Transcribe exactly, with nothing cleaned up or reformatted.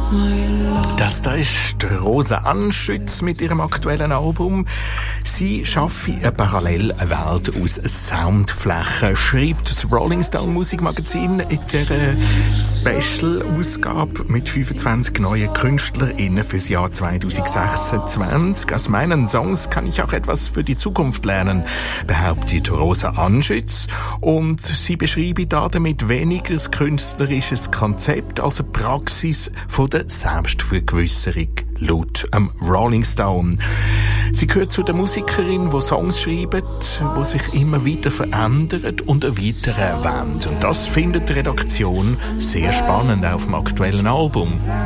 Das da ist Rosa Anschütz mit ihrem aktuellen Album. Sie schaffe eine parallele Welt aus Soundflächen, schreibt das Rolling Stone Musikmagazin in der Special-Ausgabe mit fünfundzwanzig neuen KünstlerInnen fürs Jahr zwanzig sechsundzwanzig. Aus meinen Songs kann ich auch etwas für die Zukunft lernen, behauptet Rosa Anschütz. Und sie beschreibe damit weniger ein künstlerisches Konzept als eine Praxis von der Selbstvergewisserung, laut ähm, Rolling Stone. Sie gehört zu den Musikerinnen, die Songs schreiben, die sich immer wieder verändern und erweitern wollen. Und das findet die Redaktion sehr spannend auf dem aktuellen Album.